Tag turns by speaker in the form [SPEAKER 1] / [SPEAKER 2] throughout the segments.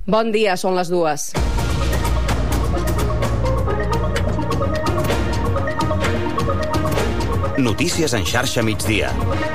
[SPEAKER 1] Bon dia, són les 2.
[SPEAKER 2] Notícies en xarxa migdia.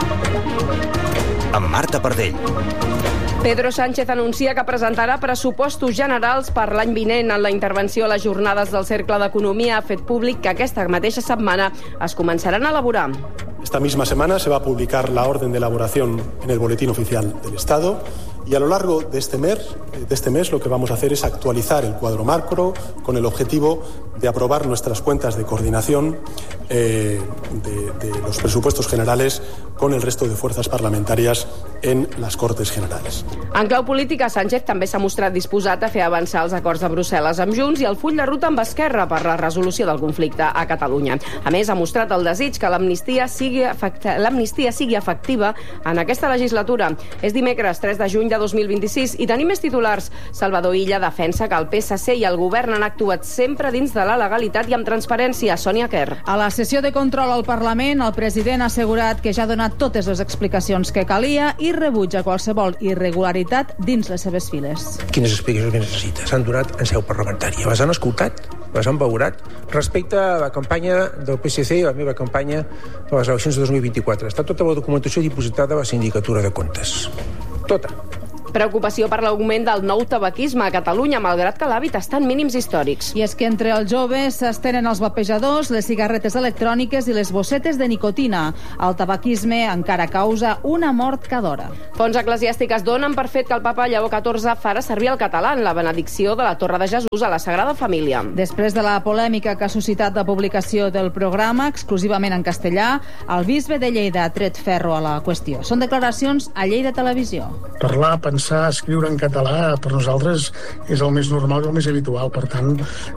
[SPEAKER 2] Amb Marta Pardell.
[SPEAKER 1] Pedro Sánchez anuncia que presentarà pressupostos generals per l'any vinent. En la intervenció a les jornades del Cercle d'Economia ha fet públic que aquesta mateixa setmana es començaran a elaborar.
[SPEAKER 3] Esta misma semana se va a publicar la orden de elaboración en el Boletín Oficial del Estado y a lo largo de este mes lo que vamos a hacer es actualizar el cuadro macro con el objetivo de aprobar nuestras cuentas de coordinación de los presupuestos generales con el resto de fuerzas parlamentarias en les Cortes Generales.
[SPEAKER 1] En clau política, Sánchez també s'ha mostrat disposat a fer avançar els acords de Brussel·les amb Junts i el full de ruta amb Esquerra per la resolució del conflicte a Catalunya. A més, ha mostrat el desig que l'amnistia sigui efectiva en aquesta legislatura. És dimecres 3 de juny de 2026 i tenim més titulars. Salvador Illa defensa que el PSC i el govern han actuat sempre dins de la legalitat i amb transparència. Sònia Quer.
[SPEAKER 4] A la sessió de control al Parlament, el president ha assegurat que ja ha donat totes les explicacions que calia i rebutja qualsevol irregularitat dins les seves files.
[SPEAKER 5] Quines explicacions necessita? S'han donat en seu parlamentària. Les han escoltat? Les han valorat? Respecte a la campanya del PSC i la meva campanya de les eleccions de 2024. Està tota la documentació dipositada a la Sindicatura de Comptes. Tota.
[SPEAKER 1] Preocupació per l'augment del nou tabaquisme a Catalunya, malgrat que l'hàbit està en mínims històrics.
[SPEAKER 4] I és que entre els joves s'estenen els vapejadors, les cigarretes electròniques i les bossetes de nicotina. El tabaquisme encara causa una mort cada hora.
[SPEAKER 1] Fonts eclesiàstiques donen per fet que el papa Lleó XIV farà servir el català en la benedicció de la Torre de Jesús a la Sagrada Família.
[SPEAKER 4] Després de la polèmica que ha suscitat la publicació del programa, exclusivament en castellà, el bisbe de Lleida ha tret ferro a la qüestió. Són declaracions a Lleida Televisió.
[SPEAKER 6] Parlar, pensar, escriure en català per nosaltres és el més normal i el més habitual. Per tant,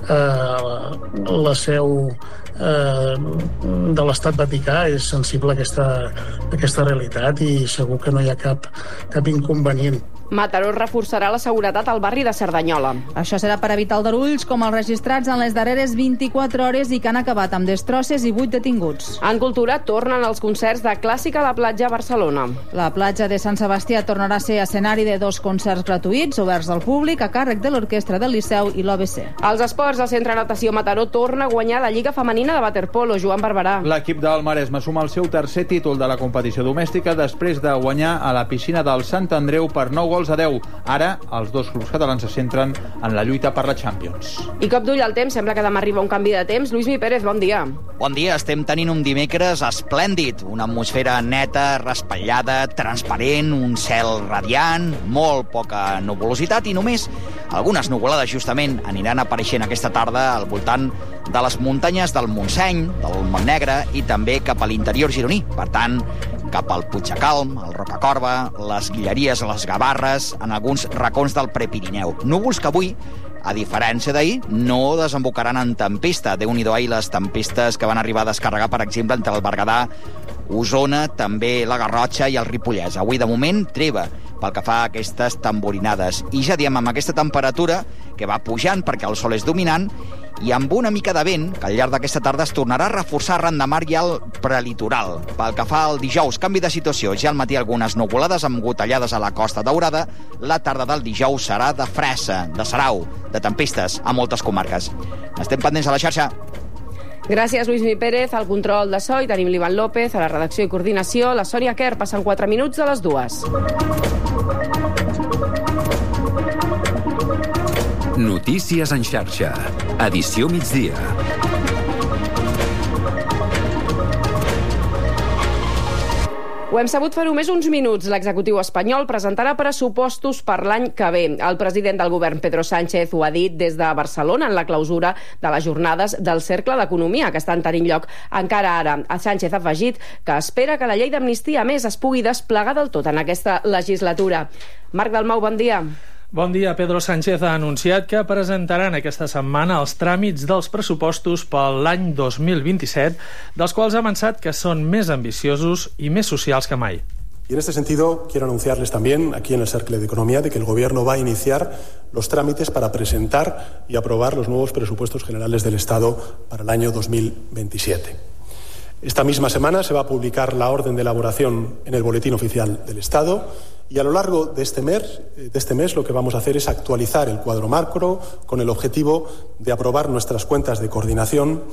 [SPEAKER 6] la seu de l'Estat Vaticà és sensible a aquesta realitat i segur que no hi ha cap inconvenient.
[SPEAKER 1] Mataró reforçarà la seguretat al barri de Cerdanyola.
[SPEAKER 4] Això serà per evitar aldarulls com els registrats en les darreres 24 hores i que han acabat amb destrosses i 8 detinguts.
[SPEAKER 1] En cultura tornen els concerts de Clàssica a la platja a Barcelona.
[SPEAKER 4] La platja de Sant Sebastià tornarà a ser escenari de 2 concerts gratuïts oberts al públic a càrrec de l'Orquestra del Liceu i l'OBC.
[SPEAKER 1] Als esports, el Centre Natació Mataró torna a guanyar la Lliga Femenina de waterpolo. Joan Barberà.
[SPEAKER 7] L'equip del Maresme suma el seu tercer títol de la competició domèstica després de guanyar a la piscina del Sant Andreu per 9 gols a 10. Ara, els dos clubs catalans se centren en la lluita per la Champions.
[SPEAKER 1] I cop d'ull al temps, sembla que demà arriba un canvi de temps. Luismi Pérez, bon dia.
[SPEAKER 8] Bon dia, estem tenint un dimecres esplèndid. Una atmosfera neta, raspallada, transparent, un cel radiant, molt poca nuvolositat i només algunes nuvolades justament aniran apareixent aquesta tarda al voltant de les muntanyes del Montseny, del Montnegre i també cap a l'interior gironí. Per tant, cap al Puig de Calm, el Rocacorba, les Guilleries, les Gavarres, en alguns racons del Prepirineu. Núvols que avui, a diferència d'ahir, no desembocaran en tempesta. Déu-n'hi-do ahir les tempestes que van arribar a descarregar, per exemple, entre el Berguedà, Osona, també la Garrotxa i el Ripollès. Avui, de moment, treva pel que fa a aquestes tamborinades. I ja diem, amb aquesta temperatura que va pujant perquè el sol és dominant i amb una mica de vent, que al llarg d'aquesta tarda es tornarà a reforçar arran de mar i al prelitoral. Pel que fa al dijous, canvi de situació. Ja al matí algunes nuvolades amb gotellades a la Costa Daurada. La tarda del dijous serà de fressa, de sarau, de tempestes a moltes comarques. Estem pendents a la xarxa.
[SPEAKER 1] Gràcies, Luismi Pérez. Al control de so i tenim l'Ivan López, a la redacció i coordinació, la Sònia Quer. Passen 4 minuts de les 2.
[SPEAKER 2] Notícies en xarxa. Edició migdia.
[SPEAKER 1] Ho hem sabut fa només uns minuts. L'executiu espanyol presentarà pressupostos per l'any que ve. El president del govern, Pedro Sánchez, ho ha dit des de Barcelona en la clausura de les jornades del Cercle d'Economia que estan tenint lloc encara ara. Sánchez ha afegit que espera que la llei d'amnistia, a més, es pugui desplegar del tot en aquesta legislatura. Marc Dalmau, bon dia.
[SPEAKER 9] Bon dia. Pedro Sánchez ha anunciat que presentaran aquesta setmana els tràmits dels pressupostos per l'any 2027, dels quals ha avançat que són més ambiciosos i més socials que mai.
[SPEAKER 3] Y en este sentido quiero anunciarles también aquí en el Cercle de Economía de que el Gobierno va a iniciar los trámites para presentar y aprobar los nuevos presupuestos generales del Estado para el año 2027. Esta misma semana se va a publicar la orden de elaboración en el Boletín Oficial del Estado Y a lo largo de este mes lo que vamos a hacer es actualizar el cuadro macro con el objetivo de aprobar nuestras cuentas de coordinación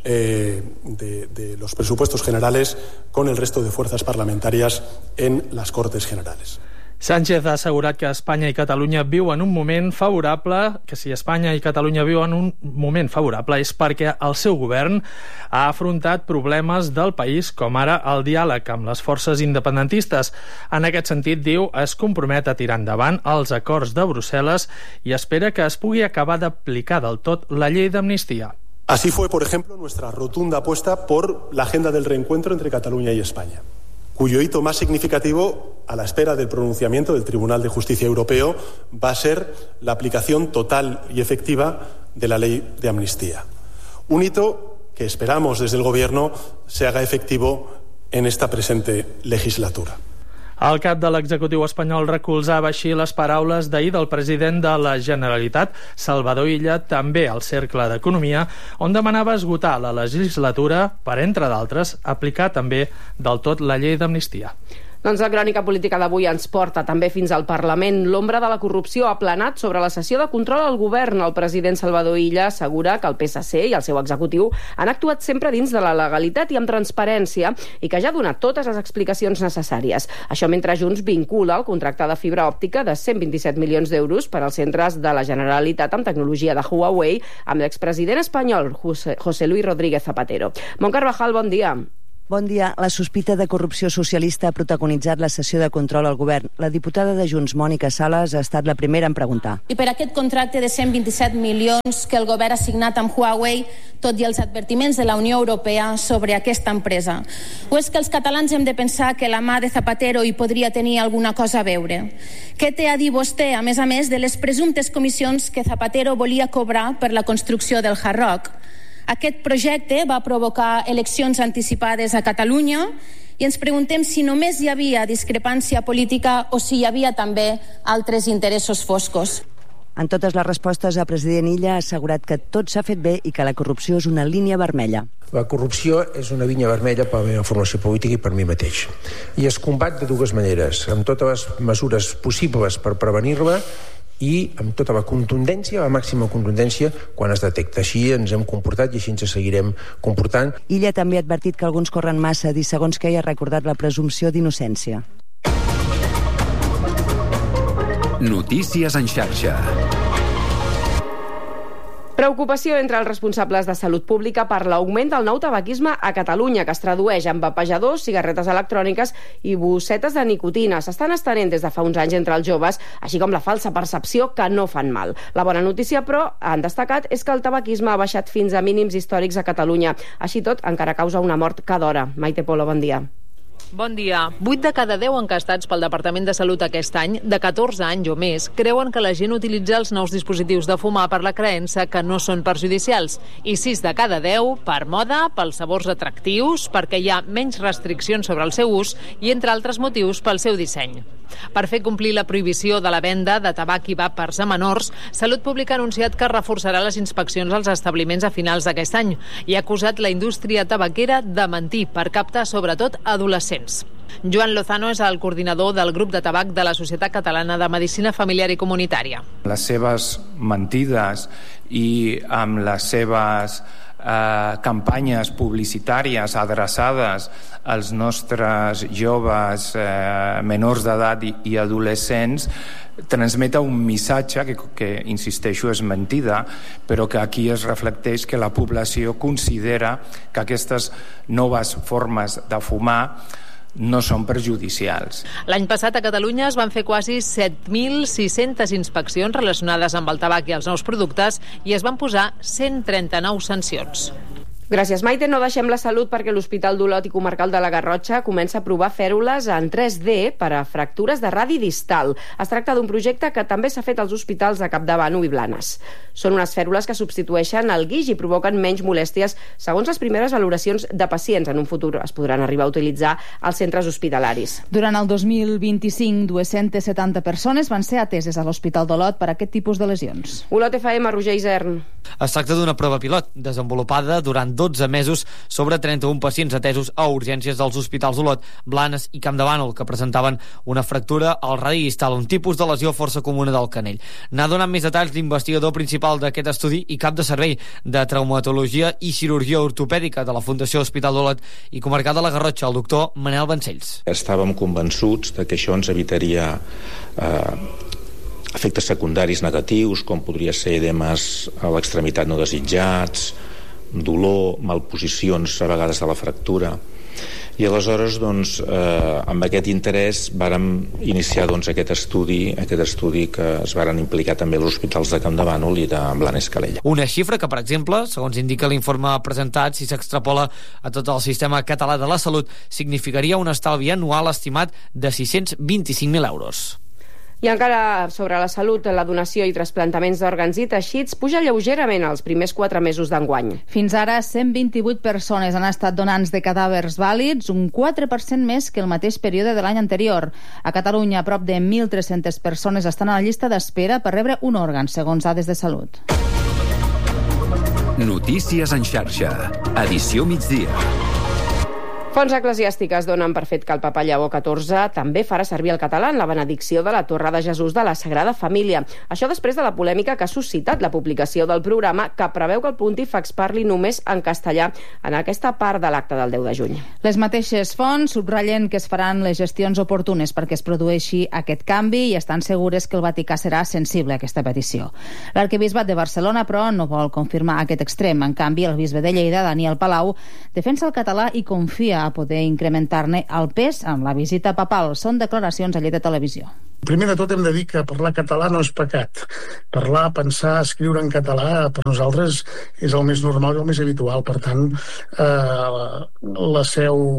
[SPEAKER 3] de los presupuestos generales con el resto de fuerzas parlamentarias en las Cortes Generales.
[SPEAKER 9] Sánchez ha assegurat que Espanya i Catalunya viuen un moment favorable, que si Espanya i Catalunya viuen un moment favorable és perquè el seu govern ha afrontat problemes del país, com ara el diàleg amb les forces independentistes. En aquest sentit, diu, es compromet a tirar endavant els acords de Brussel·les i espera que es pugui acabar d'aplicar del tot la llei d'amnistia.
[SPEAKER 3] Así fue, por ejemplo, nuestra rotunda apuesta por la agenda del reencuentro entre Cataluña y España, cuyo hito más significativo, a la espera del pronunciamiento del Tribunal de Justicia Europeo, va a ser la aplicación total y efectiva de la ley de amnistía. Un hito que esperamos desde el Gobierno se haga efectivo en esta presente legislatura.
[SPEAKER 9] El cap de l'executiu espanyol recolzava així les paraules d'ahir del president de la Generalitat, Salvador Illa, també al Cercle d'Economia, on demanava esgotar la legislatura per, entre d'altres, aplicar també del tot la llei d'amnistia.
[SPEAKER 1] Doncs la crònica política d'avui ens porta també fins al Parlament. L'ombra de la corrupció ha planat sobre la sessió de control al govern. El president Salvador Illa assegura que el PSC i el seu executiu han actuat sempre dins de la legalitat i amb transparència i que ja ha donat totes les explicacions necessàries. Això mentre Junts vincula el contracte de fibra òptica de 127 milions d'euros per als centres de la Generalitat amb tecnologia de Huawei amb l'expresident espanyol José Luis Rodríguez Zapatero. Mont Carvajal, bon dia.
[SPEAKER 10] Bon dia. La sospita de corrupció socialista ha protagonitzat la sessió de control al govern. La diputada de Junts, Mònica Sales, ha estat la primera en preguntar.
[SPEAKER 11] I per aquest contracte de 127 milions que el govern ha signat amb Huawei, tot i els advertiments de la Unió Europea sobre aquesta empresa? O és que els catalans hem de pensar que la mà de Zapatero hi podria tenir alguna cosa a veure? Què té a dir vostè, a més de les presumptes comissions que Zapatero volia cobrar per la construcció del Hard Rock? Aquest projecte va provocar eleccions anticipades a Catalunya i ens preguntem si només hi havia discrepància política o si hi havia també altres interessos foscos.
[SPEAKER 10] En totes les respostes, el president Illa ha assegurat que tot s'ha fet bé i que la corrupció és una línia vermella.
[SPEAKER 5] La corrupció és una línia vermella per la meva formació política i per mi mateix. I es combat de dues maneres, amb totes les mesures possibles per prevenir-la i amb tota la contundència, la màxima contundència, quan es detecta. Així ens hem comportat i així ens seguirem comportant.
[SPEAKER 10] Illa també ha advertit que alguns corren massa a dir segons què i ha recordat la presumpció d'innocència.
[SPEAKER 2] Notícies en xarxa.
[SPEAKER 1] Preocupació entre els responsables de salut pública per l'augment del nou tabaquisme a Catalunya, que es tradueix en vapejadors, cigarretes electròniques i bossetes de nicotina. S'estan estenent des de fa uns anys entre els joves, així com la falsa percepció que no fan mal. La bona notícia, però, han destacat, és que el tabaquisme ha baixat fins a mínims històrics a Catalunya. Així tot, encara causa una mort cada hora. Maite Polo, bon dia.
[SPEAKER 12] Bon dia. 8 de cada 10 encastats pel Departament de Salut aquest any, de 14 anys o més, creuen que la gent utilitza els nous dispositius de fumar per la creença que no són perjudicials. I 6 de cada 10 per moda, pels sabors atractius, perquè hi ha menys restriccions sobre el seu ús i, entre altres motius, pel seu disseny. Per fer complir la prohibició de la venda de tabac i vàpers a menors, Salut Pública ha anunciat que reforçarà les inspeccions als establiments a finals d'aquest any i ha acusat la indústria tabaquera de mentir per captar sobretot adolescents. Joan Lozano és el coordinador del grup de tabac de la Societat Catalana de Medicina Familiar i Comunitària.
[SPEAKER 13] Les seves mentides i amb les seves campanyes publicitàries adreçades als nostres joves menors d'edat i adolescents transmeta un missatge que insisteixo, és mentida, però que aquí es reflecteix que la població considera que aquestes noves formes de fumar no són perjudicials.
[SPEAKER 12] L'any passat a Catalunya es van fer quasi 7.600 inspeccions relacionades amb el tabac i els nous productes i es van posar 139 sancions.
[SPEAKER 1] Gràcies, Maite. No deixem la salut perquè l'Hospital d'Olot i Comarcal de la Garrotxa comença a provar fèrules en 3D per a fractures de radi distal. Es tracta d'un projecte que també s'ha fet als hospitals de Campdevànol i Blanes. Són unes fèrules que substitueixen el guix i provoquen menys molèsties segons les primeres valoracions de pacients. En un futur es podran arribar a utilitzar als centres hospitalaris.
[SPEAKER 4] Durant el 2025, 270 persones van ser ateses a l'Hospital d'Olot per aquest tipus de lesions.
[SPEAKER 1] Olot FM, Roger Isern.
[SPEAKER 14] Es tracta d'una prova pilot desenvolupada durant durant 12 mesos sobre 31 pacients atesos a urgències dels hospitals d'Olot, Blanes i Camp de Bànol, que presentaven una fractura al radi distal, un tipus de lesió força comuna del canell. N'ha donat més detalls l'investigador principal d'aquest estudi i cap de servei de traumatologia i cirurgia ortopèdica de la Fundació Hospital d'Olot i Comarcal de la Garrotxa, el doctor Manel Vancells.
[SPEAKER 15] Estàvem convençuts de que això ens evitaria efectes secundaris negatius, com podria ser edemes a l'extremitat no desitjats, dolor, malposicions a vegades de la fractura. I aleshores, amb aquest interès vàrem iniciar aquest estudi que es varen implicar també els hospitals de Camp de Bànol i de Blanes Calella.
[SPEAKER 14] Una xifra que, per exemple, segons indica l'informe presentat, si s'extrapola a tot el sistema català de la salut, significaria un estalvi anual estimat de 625.000 euros.
[SPEAKER 1] I encara sobre la salut, la donació i trasplantaments d'òrgans i teixits puja lleugerament els primers 4 mesos d'enguany.
[SPEAKER 4] Fins ara, 128 persones han estat donants de cadàvers vàlids, un 4% més que el mateix període de l'any anterior. A Catalunya, prop de 1.300 persones estan a la llista d'espera per rebre un òrgan, segons dades de salut.
[SPEAKER 2] Notícies en xarxa. Edició migdia.
[SPEAKER 1] Fonts eclesiàstiques donen per fet que el papa Lleó XIV també farà servir el català en la benedicció de la Torre de Jesús de la Sagrada Família. Això després de la polèmica que ha suscitat la publicació del programa, que preveu que el pontífex parli només en castellà en aquesta part de l'acte del 10 de juny.
[SPEAKER 4] Les mateixes fonts subratllen que es faran les gestions oportunes perquè es produeixi aquest canvi i estan segures que el Vaticà serà sensible a aquesta petició. L'arquebisbat de Barcelona, però, no vol confirmar aquest extrem. En canvi, el bisbe de Lleida, Daniel Palau, defensa el català i confia a poder incrementar-ne el pes amb la visita papal. Són declaracions a Lleida Televisió.
[SPEAKER 6] Primer de tot hem de dir que parlar català no és pecat. Parlar, pensar, escriure en català per nosaltres és el més normal i el més habitual. Per tant, la seu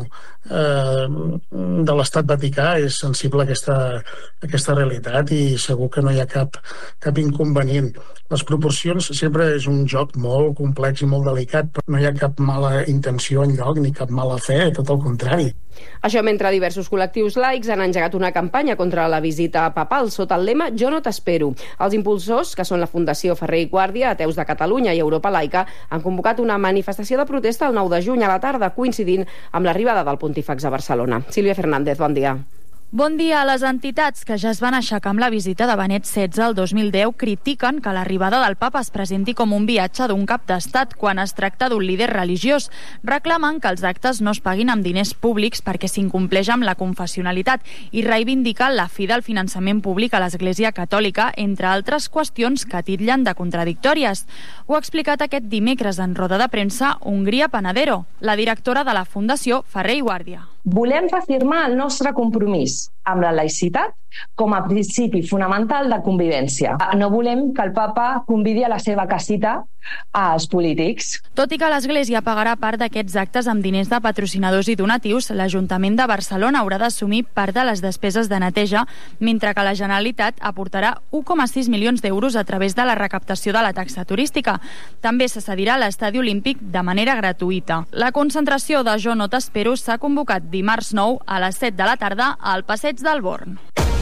[SPEAKER 6] de l'Estat Vaticà és sensible a aquesta realitat i segur que no hi ha cap inconvenient. Les proporcions sempre és un joc molt complex i molt delicat, però no hi ha cap mala intenció enlloc ni cap mala fe, tot el contrari.
[SPEAKER 1] Això mentre diversos col·lectius laics han engegat una campanya contra la visita papal sota el lema Jo no t'espero. Els impulsors, que són la Fundació Ferrer i Guàrdia, Ateus de Catalunya i Europa Laica, han convocat una manifestació de protesta el 9 de juny a la tarda, coincidint amb l'arribada del pontífex a Barcelona. Sílvia Fernández, bon dia.
[SPEAKER 16] Bon dia. Les entitats que ja es van aixecar amb la visita de Benet XVI el 2010 critiquen que l'arribada del papa es presenti com un viatge d'un cap d'estat quan es tracta d'un líder religiós. Reclamen que els actes no es paguin amb diners públics perquè s'incompleix amb la confessionalitat i reivindiquen la fi del finançament públic a l'Església Catòlica, entre altres qüestions que titllen de contradictòries. Ho ha explicat aquest dimecres en roda de premsa Hongria Panadero, la directora de la Fundació Ferrer i Guàrdia.
[SPEAKER 17] Volem reafirmar el nostre compromís amb la laïcitat com a principi fonamental de convivència. No volem que el papa convidi a la seva casita als polítics.
[SPEAKER 16] Tot i que l'Església pagarà part d'aquests actes amb diners de patrocinadors i donatius, l'Ajuntament de Barcelona haurà d'assumir part de les despeses de neteja, mentre que la Generalitat aportarà 1,6 milions d'euros a través de la recaptació de la taxa turística. També se cedirà l'Estadi Olímpic de manera gratuïta. La concentració de Jo no t'espero s'ha convocat dimarts 9 a les 7 de la tarda al Passeig del Born.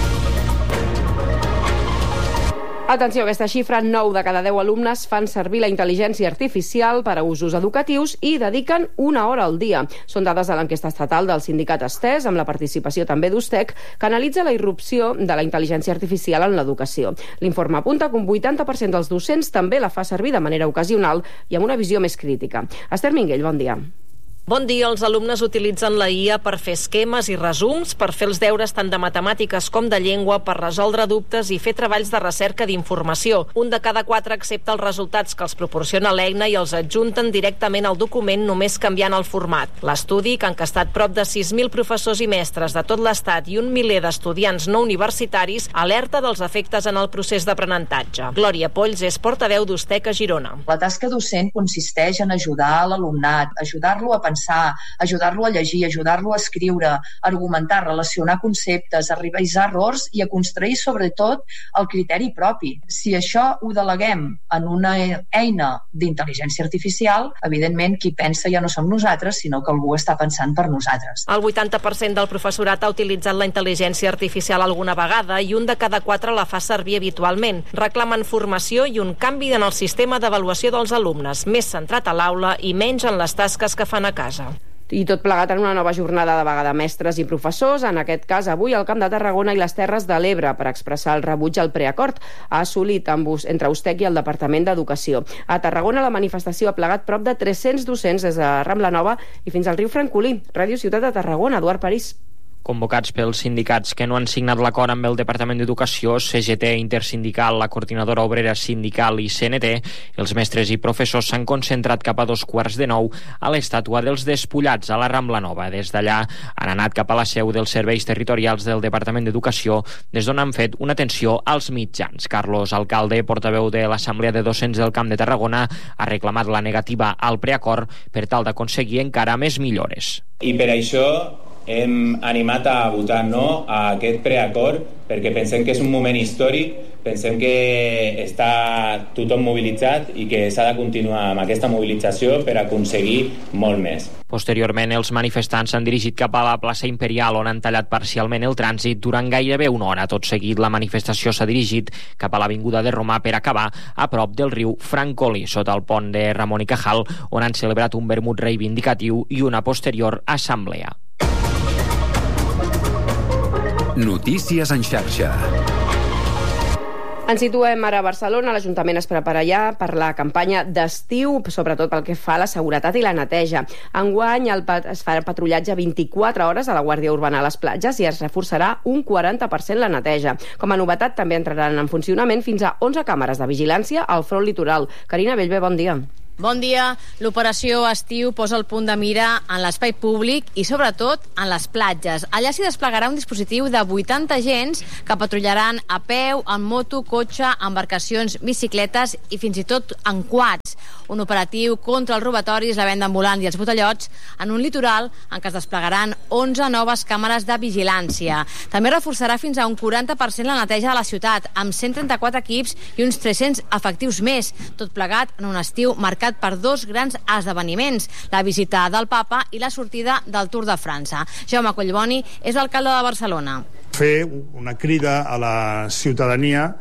[SPEAKER 1] Atenció, aquesta xifra, 9 de cada 10 alumnes fan servir la intel·ligència artificial per a usos educatius i dediquen 1 hora al dia. Són dades de l'enquesta estatal del sindicat Estès, amb la participació també d'Ustec, que analitza la irrupció de la intel·ligència artificial en l'educació. L'informe apunta que un 80% dels docents també la fa servir de manera ocasional i amb una visió més crítica. Esther Minguell, bon dia.
[SPEAKER 18] Bon dia. Els alumnes utilitzen la IA per fer esquemes i resums, per fer els deures tant de matemàtiques com de llengua, per resoldre dubtes i fer treballs de recerca d'informació. Un de cada 4 accepta els resultats que els proporciona l'eina i els adjunten directament al document només canviant el format. L'estudi, que ha encastat prop de 6.000 professors i mestres de tot l'Estat i un miler d'estudiants no universitaris, alerta dels efectes en el procés d'aprenentatge. Glòria Polls és portaveu d'Ustec a Girona.
[SPEAKER 19] La tasca docent consisteix en ajudar l'alumnat, ajudar-lo a pensar pensar, ajudar-lo a llegir, ajudar-lo a escriure, argumentar, relacionar conceptes, a revisar errors i a construir sobretot el criteri propi. Si això ho deleguem en una eina d'intel·ligència artificial, evidentment qui pensa ja no som nosaltres, sinó que algú està pensant per nosaltres.
[SPEAKER 18] El 80% del professorat ha utilitzat la intel·ligència artificial alguna vegada i un de cada 4 la fa servir habitualment. Reclamen formació i un canvi en el sistema d'avaluació dels alumnes, més centrat a l'aula i menys en les tasques que fan a casa.
[SPEAKER 1] I tot plegat en una nova jornada de vaga de mestres i professors, en aquest cas avui al Camp de Tarragona i les Terres de l'Ebre, per expressar el rebuig al preacord assolit entre Ustec i el Departament d'Educació. A Tarragona la manifestació ha plegat prop de 300 docents des de Rambla Nova i fins al riu Francolí. Ràdio Ciutat de Tarragona, Eduard París.
[SPEAKER 20] Convocats pels sindicats que no han signat l'acord amb el Departament d'Educació, CGT Intersindical, la Coordinadora Obrera Sindical i CNT, els mestres i professors s'han concentrat cap a 8:45 a l'estàtua dels Despullats a la Rambla Nova. Des d'allà han anat cap a la seu dels serveis territorials del Departament d'Educació, des d'on han fet una atenció als mitjans. Carlos Alcalde, portaveu de l'Assemblea de Docents del Camp de Tarragona, ha reclamat la negativa al preacord per tal d'aconseguir encara més millores.
[SPEAKER 21] I per això hem animat a votar no a aquest preacord perquè pensem que és un moment històric, pensem que està tothom mobilitzat i que s'ha de continuar amb aquesta mobilització per aconseguir molt més.
[SPEAKER 20] Posteriorment, els manifestants s'han dirigit cap a la plaça Imperial, on han tallat parcialment el trànsit durant gairebé una hora. Tot seguit, la manifestació s'ha dirigit cap a l'Avinguda de Roma per acabar a prop del riu Francolí, sota el pont de Ramon i Cajal, on han celebrat un vermut reivindicatiu i una posterior assemblea.
[SPEAKER 2] Notícies en xarxa.
[SPEAKER 1] Ens situem ara a Barcelona. L'Ajuntament es prepara ja per la campanya d'estiu, sobretot pel que fa a la seguretat i la neteja. Enguany es farà patrullatge 24 hores a la Guàrdia Urbana a les platges i es reforçarà un 40% la neteja. Com a novetat, també entraran en funcionament fins a 11 càmeres de vigilància al front litoral. Carina Bellver, bon dia.
[SPEAKER 22] Bon dia. L'operació estiu posa el punt de mira en l'espai públic i, sobretot, en les platges. Allà s'hi desplegarà un dispositiu de 80 agents que patrullaran a peu, en moto, cotxe, embarcacions, bicicletes i fins i tot en quads. Un operatiu contra els robatoris, la venda ambulant i els botellots en un litoral en què es desplegaran 11 noves càmeres de vigilància. També reforçarà fins a un 40% la neteja de la ciutat, amb 134 equips i uns 300 efectius més, tot plegat en un estiu marcat per dos grans esdeveniments, la visita del Papa i la sortida del Tour de França. Jaume Collboni és l'alcalde de Barcelona.
[SPEAKER 23] Fer una crida a la ciutadania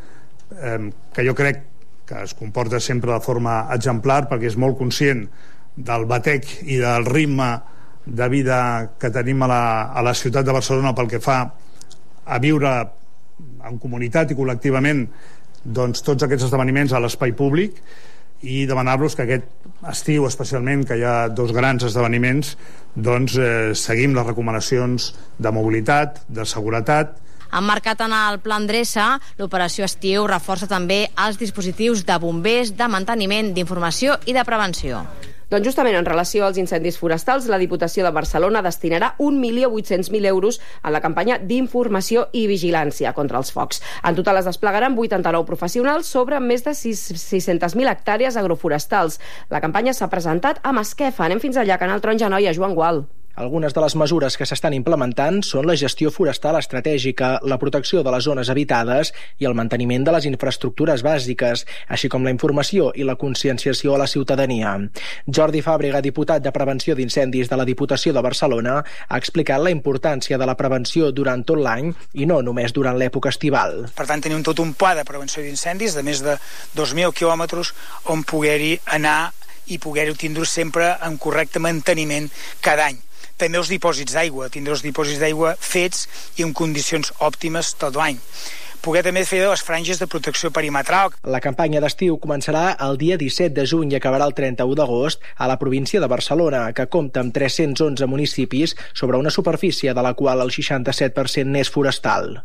[SPEAKER 23] que jo crec que es comporta sempre de forma exemplar perquè és molt conscient del batec i del ritme de vida que tenim a la ciutat de Barcelona pel que fa a viure en comunitat i col·lectivament doncs, tots aquests esdeveniments a l'espai públic i demanar-los que aquest estiu, especialment, que hi ha dos grans esdeveniments, doncs seguim les recomanacions de mobilitat, de seguretat.
[SPEAKER 22] Emmarcat en el Pla Endreça, l'operació estiu reforça també els dispositius de bombers, de manteniment, d'informació i de prevenció.
[SPEAKER 1] Doncs justament en relació als incendis forestals, la Diputació de Barcelona destinarà 1.800.000 euros a la campanya d'informació i vigilància contra els focs. En total es desplegaran 89 professionals sobre més de 600.000 hectàrees agroforestals. La campanya s'ha presentat a Masquefa. Anem fins allà, Canal Taronja, noia, Joan Gual.
[SPEAKER 24] Algunes de les mesures que s'estan implementant són la gestió forestal estratègica, la protecció de les zones habitades i el manteniment de les infraestructures bàsiques, així com la informació i la conscienciació a la ciutadania. Jordi Fàbrega, diputat de Prevenció d'Incendis de la Diputació de Barcelona, ha explicat la importància de la prevenció durant tot l'any i no només durant l'època estival.
[SPEAKER 25] Per tant, tenim tot un pla de prevenció d'incendis de més de 2.000 quilòmetres on poder-hi anar i poder-ho tindre sempre en correcte manteniment cada any. També els dipòsits d'aigua, tindre els dipòsits d'aigua fets i en condicions òptimes tot l'any. Poder també fer les franges de protecció perimetral.
[SPEAKER 24] La campanya d'estiu començarà el dia 17 de juny i acabarà el 31 d'agost a la província de Barcelona, que compta amb 311 municipis sobre una superfície de la qual el 67% n'és forestal.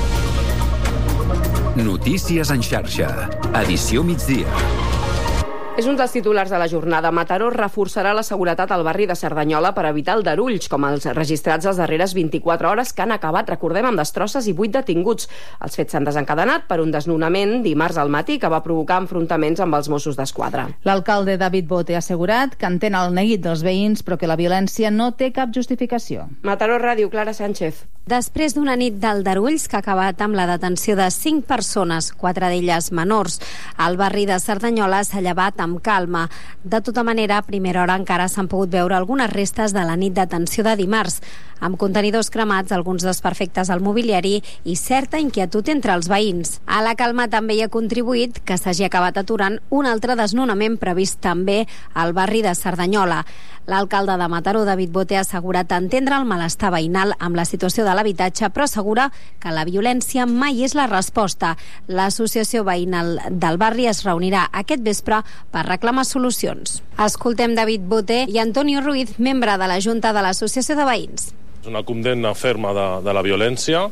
[SPEAKER 2] Notícies en xarxa. Edició migdia.
[SPEAKER 1] És un dels titulars de la jornada. Mataró reforçarà la seguretat al barri de Cerdanyola per evitar aldarulls, com els registrats les darreres 24 hores, que han acabat, recordem, amb destrosses i 8 detinguts. Els fets s'han desencadenat per un desnonament dimarts al matí que va provocar enfrontaments amb els Mossos d'Esquadra.
[SPEAKER 4] L'alcalde David Bote ha assegurat que entén el neguit dels veïns, però que la violència no té cap justificació.
[SPEAKER 1] Mataró Ràdio, Clara Sánchez.
[SPEAKER 3] Després d'una nit d'aldarulls que ha acabat amb la detenció de 5 persones, 4 d'elles menors, el barri de Cerdanyola s'ha llevat amb calma. De tota manera, a primera hora encara s'han pogut veure algunes restes de la nit d'atenció de dimarts, amb contenidors cremats, alguns desperfectes al mobiliari i certa inquietud entre els veïns. A la calma també hi ha contribuït que s'hagi acabat aturant un altre desnonament previst també al barri de Cerdanyola. L'alcalde de Mataró, David Bote, ha assegurat entendre el malestar veïnal amb la situació de l'habitatge, però assegura que la violència mai és la resposta. L'associació veïnal del barri es reunirà aquest vespre per reclamar solucions. Escoltem David Bote i Antonio Ruiz, membre de la Junta de l'Associació de Veïns.
[SPEAKER 7] És una condemna ferma de la violència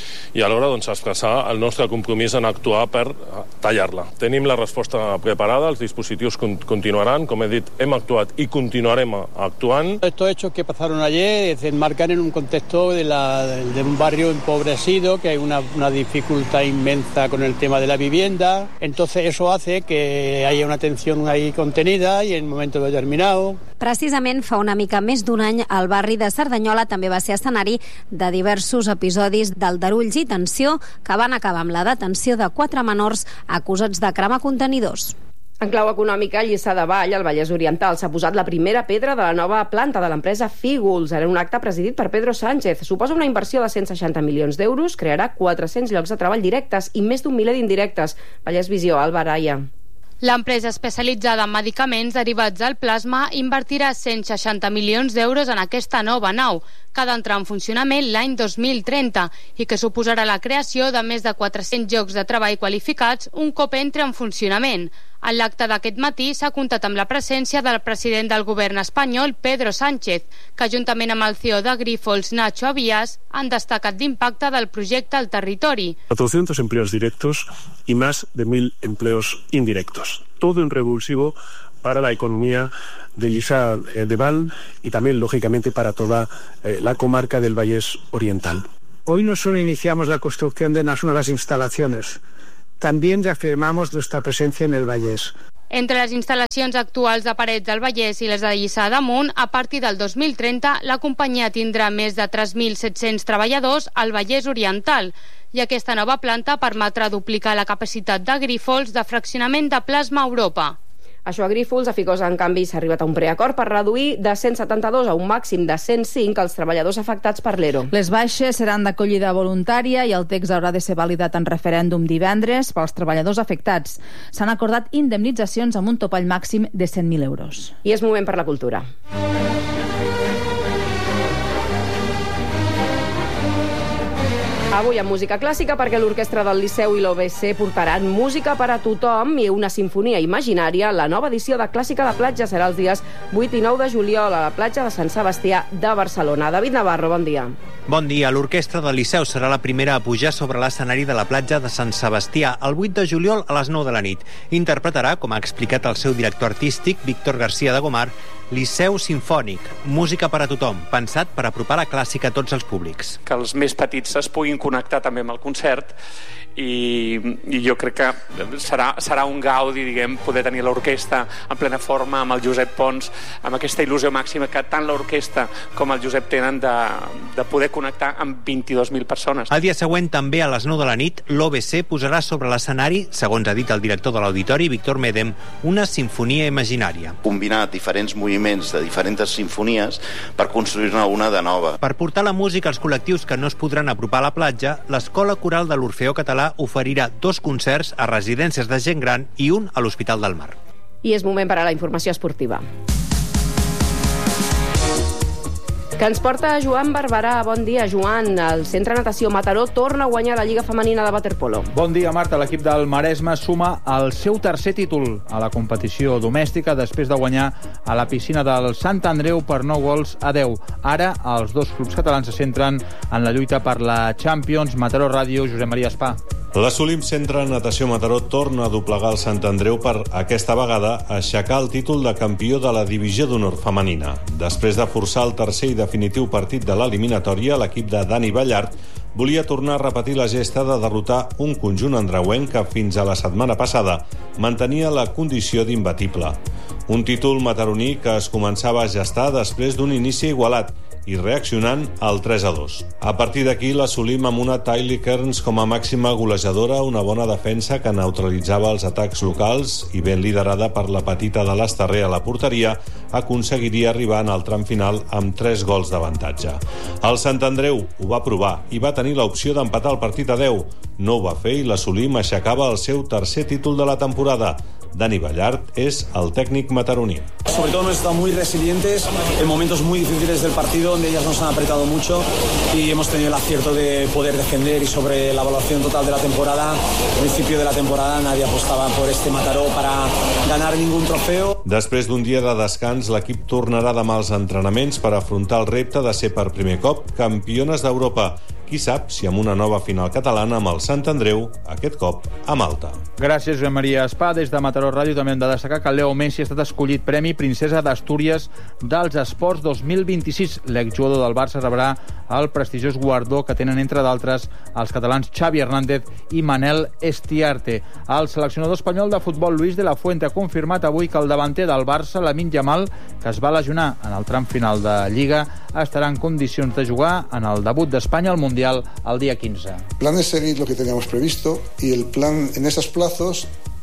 [SPEAKER 7] i alhora expressar el nostre compromís en actuar per tallar-la. Tenim la resposta preparada, els dispositius continuaran, com he dit, hem actuat i continuarem actuant.
[SPEAKER 8] Estos hechos que pasaron ayer se enmarcan en un contexto de un barrio empobrecido, que hay una dificultad inmensa con el tema de la vivienda, entonces eso hace que haya una tensión ahí contenida y en un momento determinado.
[SPEAKER 3] Precisament fa una mica més d'un any el barri de Cerdanyola també va ser escenari de diversos episodis d'aldarulls i tensió que van acabar amb la detenció de 4 menors acusats de cremar contenidors.
[SPEAKER 1] En clau econòmica, Lliçà de Vall, al Vallès Oriental, s'ha posat la primera pedra de la nova planta de l'empresa Fígols. Era un acte presidit per Pedro Sánchez. Suposa una inversió de 160 milions d'euros, crearà 400 llocs de treball directes i més d'un miler d'indirectes. Vallès Visió, Alba Araya.
[SPEAKER 9] L'empresa especialitzada en medicaments derivats del plasma invertirà 160 milions d'euros en aquesta nova nau, que ha d'entrar en funcionament l'any 2030 i que suposarà la creació de més de 400 llocs de treball qualificats un cop entri en funcionament. En l'acte d'aquest matí s'ha comptat amb la presència del president del govern espanyol, Pedro Sánchez, que juntament amb el CEO de Grifols, Nacho Abías, han destacat l'impacte del projecte al territori.
[SPEAKER 11] 400 empleos directos y más de 1.000 empleos indirectos. Todo en revulsivo para la economía de Lliçà de Vall y también, lógicamente, para toda la comarca del Vallès Oriental.
[SPEAKER 26] Hoy no solo iniciamos la construcción de unas nuevas instalaciones, también reafirmamos nuestra presencia en el Vallès.
[SPEAKER 9] Entre les instal·lacions actuals de Parets del Vallès i les de Lliçà d'Amunt, a partir del 2030, la companyia tindrà més de 3.700 treballadors al Vallès Oriental i aquesta nova planta permetrà duplicar la capacitat de Grifols de fraccionament de plasma a Europa.
[SPEAKER 1] Això a Grifols, a Ficosa, en canvi, s'ha arribat a un preacord per reduir de 172 a un màxim de 105 els treballadors afectats per l'ERO.
[SPEAKER 4] Les baixes seran d'acollida voluntària i el text haurà de ser validat en referèndum divendres pels treballadors afectats. S'han acordat indemnitzacions amb un topall màxim de 100.000 euros.
[SPEAKER 1] I és moment per la cultura. Avui amb música clàssica perquè l'Orquestra del Liceu i l'OBC portaran música per a tothom i una sinfonia imaginària. La nova edició de Clàssica de Platja serà els dies 8 i 9 de juliol a la platja de Sant Sebastià de Barcelona. David Navarro, bon dia.
[SPEAKER 27] Bon dia. L'Orquestra del Liceu serà la primera a pujar sobre l'escenari de la platja de Sant Sebastià el 8 de juliol a les 9 de la nit. Interpretarà, com ha explicat el seu director artístic, Víctor García de Gomar, Liceu Simfònic, música per a tothom, pensat per apropar la clàssica a tots els públics.
[SPEAKER 28] Que els més petits es puguin connectar també amb el concert i jo crec que serà un gaudi, diguem, poder tenir l'orquestra en plena forma, amb el Josep Pons, amb aquesta il·lusió màxima que tant l'orquestra com el Josep tenen de poder connectar amb 22.000 persones.
[SPEAKER 27] El dia següent, també a les 9 de la nit, l'OBC posarà sobre l'escenari, segons ha dit el director de l'Auditori, Víctor Medem, una sinfonia imaginària.
[SPEAKER 29] Combinar diferents moviments de diferents sinfonies per construir-ne una de nova.
[SPEAKER 27] Per portar la música als col·lectius que no es podran apropar a la platja, l'Escola Coral de l'Orfeó Català oferirà 2 concerts a residències de gent gran i un a l'Hospital del Mar.
[SPEAKER 1] I és moment per a la informació esportiva. Que ens porta Joan Barberà. Bon dia, Joan. El Centre Natació Mataró torna a guanyar la Lliga Femenina de Waterpolo.
[SPEAKER 30] Bon dia, Marta. L'equip del Maresme suma el seu tercer títol a la competició domèstica després de guanyar a la piscina del Sant Andreu per 9 gols a 10. Ara, els dos clubs catalans se centren en la lluita per la Champions. Mataró Ràdio, Josep Maria Espà.
[SPEAKER 5] L'Assolim Centre Natació Mataró torna a doblegar el Sant Andreu per, aquesta vegada, aixecar el títol de campió de la divisió d'honor femenina. Després de forçar el tercer i definitiu partit de l'eliminatòria, l'equip de Dani Ballart volia tornar a repetir la gesta de derrotar un conjunt andreuenc que fins a la setmana passada mantenia la condició d'imbatible. Un títol mataroní que es començava a gestar després d'un inici igualat i reaccionant al 3-2. A partir d'aquí l'assolim amb una Tylee Kearns com a màxima golejadora, una bona defensa que neutralitzava els atacs locals i ben liderada per la petita de l'Esterrer a la porteria, aconseguiria arribar en el tram final amb 3 gols d'avantatge. El Sant Andreu ho va provar i va tenir l'opció d'empatar el partit a 10. No ho va fer i l'assolim aixecava el seu tercer títol de la temporada. Dani Ballart es el técnico mataroní.
[SPEAKER 6] Sobre todo hemos estado muy resilientes en momentos muy difíciles del partido donde ellas nos han apretado mucho y hemos tenido el acierto de poder defender. Y sobre la evaluación total de la temporada, al principio de la temporada nadie apostaba por este Mataró para ganar ningún trofeo.
[SPEAKER 5] Després d'un dia de descans, l'equip tornarà demà als entrenaments per afrontar el repte de ser per primer cop campiones d'Europa. Qui sap si amb una nova final catalana amb el Sant Andreu, aquest cop a Malta.
[SPEAKER 30] Gràcies, Joan Maria Espà. Des de Mataró Ràdio també hem de destacar que Leo Messi ha estat escollit Premi Princesa d'Astúries dels Esports 2026. L'exjugador del Barça rebrà el prestigiós guardó que tenen, entre d'altres, els catalans Xavi Hernández i Manel Estiarte. El seleccionador espanyol de futbol Luis de la Fuente ha confirmat avui que el davanter del Barça, Lamine Yamal, que es va lesionar en el tram final de Lliga, estarà en condicions de jugar en el debut d'Espanya al Mundial el día 15.
[SPEAKER 10] El plan es seguir lo que teníamos previsto y el plan en esos plazos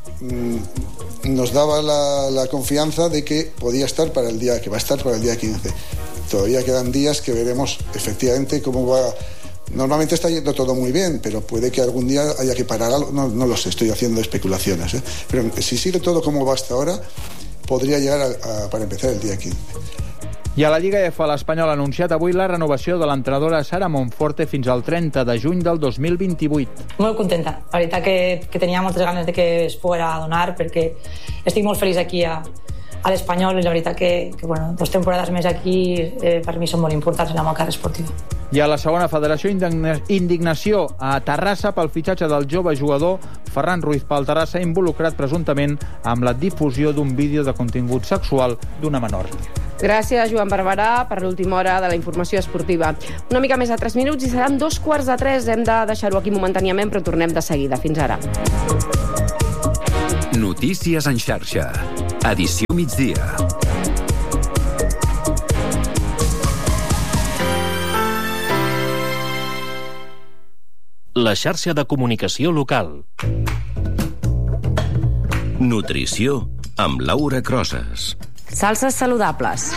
[SPEAKER 10] nos daba la confianza de que podía estar para el día, que va a estar para el día 15. Todavía quedan días que veremos efectivamente cómo va. Normalmente está yendo todo muy bien, pero puede que algún día haya que parar algo. No lo sé, estoy haciendo especulaciones, ¿eh? Pero si sigue todo como va hasta ahora, podría llegar para empezar el día 15.
[SPEAKER 30] I a la Lliga F, l'Espanyol ha anunciat avui la renovació de l'entrenadora Sara Monforte fins al 30 de juny del 2028.
[SPEAKER 12] Molt contenta. La veritat que tenia moltes ganes de que es poguera donar perquè estic molt feliç aquí a l'Espanyol i la veritat que 2 temporades més aquí per mi són molt importants en la meva carrera esportiva.
[SPEAKER 30] I a la segona federació, indignació a Terrassa pel fitxatge del jove jugador Ferran Ruiz pel Terrassa, involucrat presumptament amb la difusió d'un vídeo de contingut sexual d'una menor.
[SPEAKER 1] Gràcies, Joan Barberà, per l'última hora de la informació esportiva. Una mica més de 3 minuts i seran 2:45. Hem de deixar-ho aquí momentàniament, però tornem de seguida. Fins ara.
[SPEAKER 2] Notícies en xarxa. Edició migdia.
[SPEAKER 13] La xarxa de comunicació local. Nutrició amb Laura Crosas.
[SPEAKER 14] Salses saludables.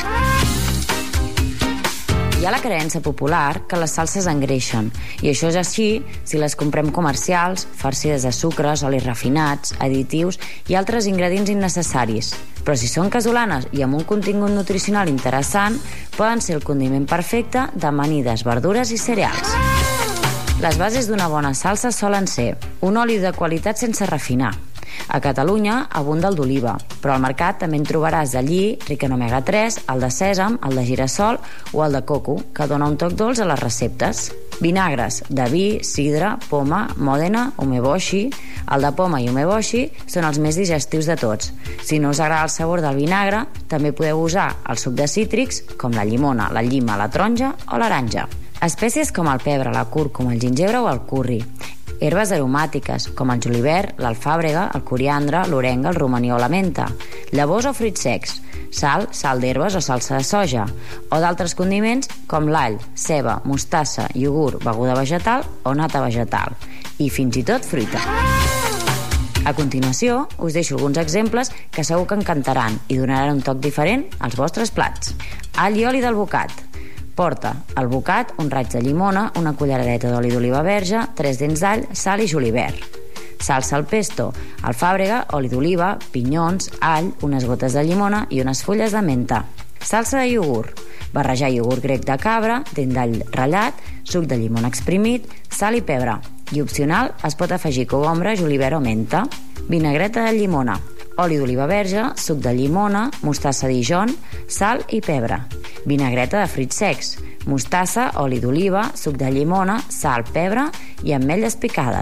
[SPEAKER 14] Hi ha la creença popular que les salses engreixen, i això és així si les comprem comercials, farcides de sucres, olis refinats, additius i altres ingredients innecessaris. Però si són casolanes i amb un contingut nutricional interessant, poden ser el condiment perfecte d'amanides, verdures i cereals. Les bases d'una bona salsa solen ser un oli de qualitat sense refinar. A Catalunya abunda el d'oliva, però al mercat també en trobaràs de lli, ric en omega 3, el de sèsam, el de girassol o el de coco, que dona un toc dolç a les receptes. Vinagres de vi, sidra, poma, mòdena, umeboshi. El de poma i umeboshi són els més digestius de tots. Si no us agrada el sabor del vinagre, també podeu usar el suc de cítrics, com la llimona, la llima, la taronja o l'aranja. Espècies com el pebre, la cúrcuma, el gingebre o el curri. Herbes aromàtiques, com el julivert, l'alfàbrega, el coriandre, l'orenga, el romaní o la menta. Llavors o fruits secs, sal, sal d'herbes o salsa de soja, o d'altres condiments com l'all, ceba, mostassa, iogurt, beguda vegetal o nata vegetal, i fins i tot fruita. A continuació, us deixo alguns exemples que segur que encantaran i donaran un toc diferent als vostres plats. All i oli del bocat. Porta al bocat un raig de llimona, una culleradeta d'oli d'oliva verge, 3 dents d'all, sal i julivert. Salsa al pesto, alfàbrega, oli d'oliva, pinyons, all, unes gotes de llimona i unes fulles de menta. Salsa de iogurt. Barrejar iogurt grec de cabra, dent d'all ratllat, suc de llimona exprimit, sal i pebre. I opcional es pot afegir cogombre, julivert o menta. Vinagreta de llimona. Oli d'oliva verge, suc de llimona, mostassa Dijon, sal i pebre. Vinagreta de fruits secs, mostassa, oli d'oliva, suc de llimona, sal, pebre i ametlles picades.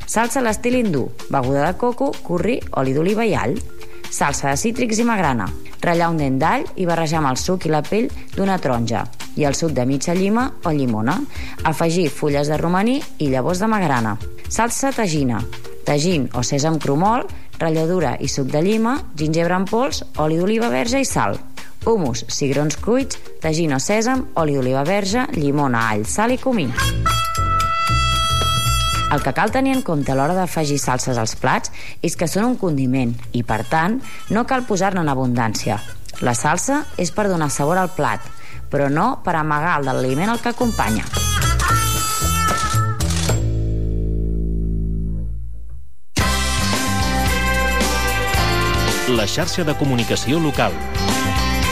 [SPEAKER 14] Salsa a l'estil hindú, beguda de coco, curri, oli d'oliva i all. Salsa de cítrics i magrana. Ratllar un dent d'all i barrejar amb el suc i la pell d'una taronja i el suc de mitja llima o llimona. Afegir fulles de romaní i llavors de magrana. Salsa tagina. Tagín o sèsam cru mòlt, ratlladura i suc de llima, gingebre en pols, oli d'oliva verge i sal. Humus, cigrons cuits, tagín o sèsam, oli d'oliva verge, llimona, all, sal i comí. El que cal tenir en compte a l'hora d'afegir salses als plats és que són un condiment i, per tant, no cal posar-ne en abundància. La salsa és per donar sabor al plat, però no per amagar el de l'aliment al que acompanya.
[SPEAKER 13] La xarxa de comunicació local.